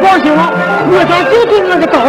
高兴了，我家就对那个高